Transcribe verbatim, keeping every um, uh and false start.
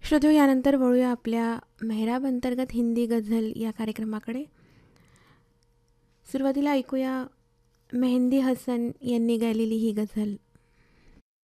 श्रोतो, यानंतर वळूया आपल्या मेहराब अंतर्गत हिंदी गझल या कार्यक्रमाकडे. सुरुवातीला ऐकूया मेहंदी हसन यांनी गायलेली ही गझल.